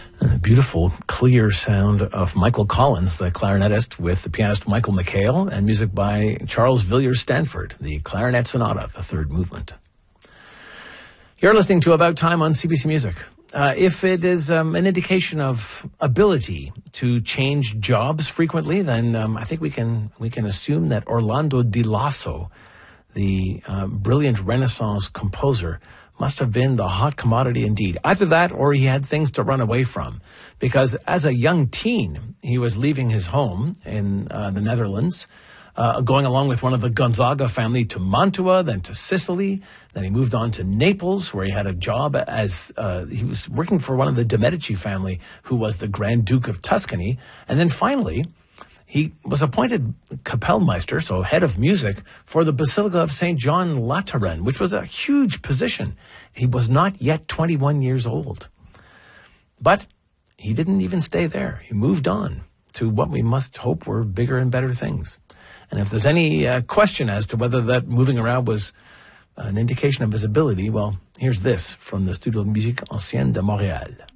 The beautiful, clear sound of Michael Collins, the clarinetist, with the pianist Michael McHale, and music by Charles Villiers Stanford, the Clarinet Sonata, the third movement. You're listening to About Time on CBC Music. If it is an indication of ability to change jobs frequently, then I think we can assume that Orlando Di Lasso, the brilliant Renaissance composer, must have been the hot commodity indeed. Either that or he had things to run away from. Because as a young teen, he was leaving his home in the Netherlands, going along with one of the Gonzaga family to Mantua, then to Sicily. Then he moved on to Naples, where he had a job as he was working for one of the de Medici family, who was the Grand Duke of Tuscany. And then finally, he was appointed Kapellmeister, so head of music, for the Basilica of St. John Lateran, which was a huge position. He was not yet 21 years old. But he didn't even stay there. He moved on to what we must hope were bigger and better things. And if there's any question as to whether that moving around was an indication of his ability, well, here's this from the Studio de Musique Ancienne de Montréal.